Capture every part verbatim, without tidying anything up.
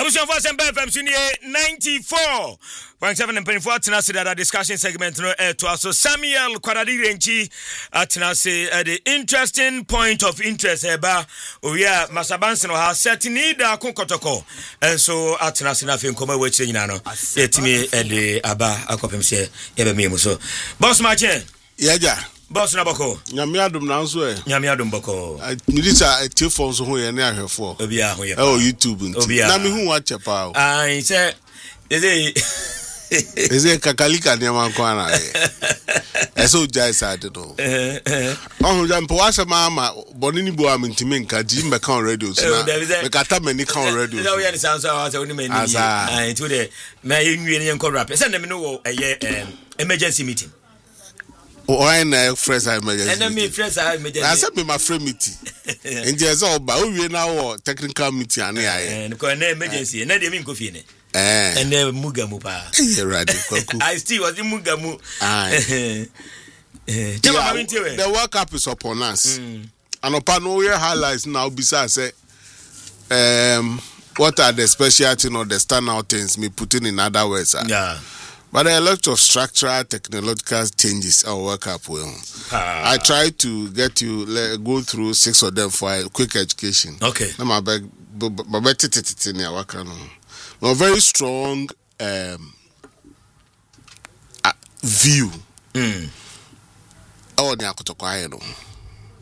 Abusion for Sembe F M Senior ninety-four point seven and twenty-four Tenase that discussion segment no air to us. So Samuel Kwadadirenchi at Tenase at the interesting point of interest eba we are Masabansi no ha set need a konkotoko and so at Tenase na fin koma we chenyi na no yetimi e de aba akopem se yebe me so boss mache yaja boss na bako nyame adom na nso e nyame adom bako milita telefon so ho ye na ahwefo obi a ho ye oh YouTube na me hu wa chepa o ai se eze eze kakalika ne man ko ana e eso jai side do eh eh oh jam po asa mama bonini bo am ntimi nka ji mbe kan radio so na me kata mani kan radio so we sound so I say oni mani ai to the me yenwie ne nko rap se na me no wo eye emergency meeting. Oh, I na fresh emergency. And me fresh emergency. I said me my friend meeting. And there's all ba we now technical meeting ani aye. And ko na emergency. Na dey me nko fie ne. Eh. And na mugamu pa. Eh ready kwaku. I still was in mugamu. Aye. Eh. Tell me we. The World Cup is upon us. And upon no we highlights now besides say um what are the specialty or the standout things me putting in other words. Yeah. But there are a lot of structural, technological changes our work up well. Ah. I try to get you let, go through six of them for a quick education. Okay. No, my bag, my bag, no, very strong um, uh, view. Mm. Oh, the Akotokwa, no.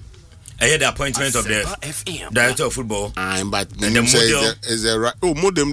I had the appointment of the director of football. I'm but and the model is a oh modem.